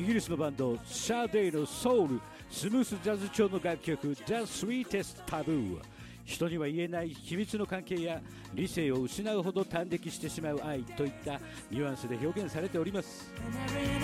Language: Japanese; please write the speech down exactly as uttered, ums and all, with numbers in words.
ギリスのバンドシャーデイのソウルスムースジャズ調の楽曲 The Sweetest Taboo。 人には言えない秘密の関係や理性を失うほど端的してしまう愛といったニュアンスで表現されております。